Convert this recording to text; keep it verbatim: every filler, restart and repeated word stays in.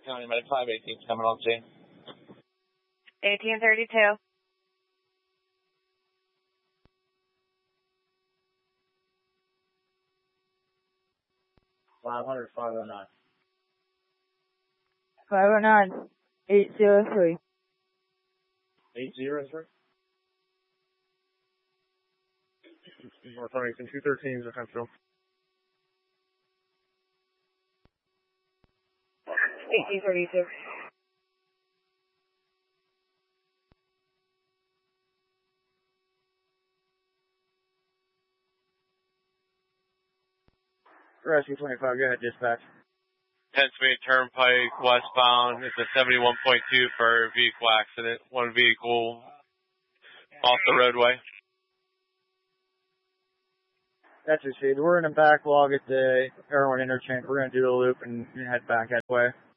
County Medic five eighteen coming on scene. eighteen thirty-two. five hundred, five oh nine. five oh nine, eight zero three. eight zero three? North Arlington two thirteen is a Huntsville. eighteen thirty-two. Rescue twenty-five, go ahead, dispatch. Pennsylvania Turnpike westbound. It's a seventy-one point two for vehicle accident. One vehicle off the roadway. That's received. We're in a backlog at the Erwin interchange. We're going to do a loop and head back that way.